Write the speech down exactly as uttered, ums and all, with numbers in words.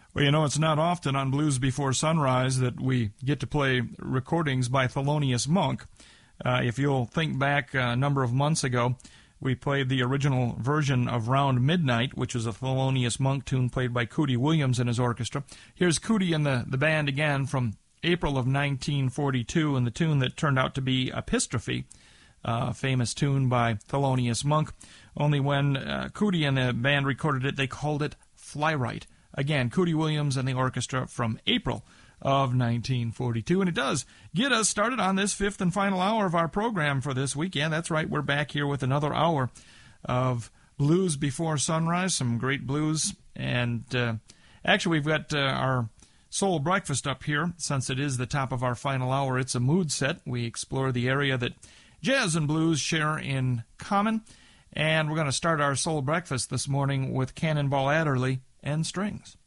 Well, you know, it's not often on Blues Before Sunrise that we get to play recordings by Thelonious Monk. Uh, if you'll think back a number of months ago, we played the original version of Round Midnight, which was a Thelonious Monk tune played by Cootie Williams and his orchestra. Here's Cootie and the, the band again from April of nineteen forty-two, and the tune that turned out to be Epistrophe, a famous tune by Thelonious Monk. Only when uh, Cootie and the band recorded it, they called it Fly-Right. Again, Cootie Williams and the orchestra from April of nineteen forty-two. And it does get us started on this fifth and final hour of our program for this weekend. That's right, we're back here with another hour of Blues Before Sunrise, some great blues. And uh, actually, we've got uh, our Soul Breakfast up here. Since it is the top of our final hour, it's a mood set. We explore the area that jazz and blues share in common. And we're going to start our Soul Breakfast this morning with Cannonball Adderley and Strings.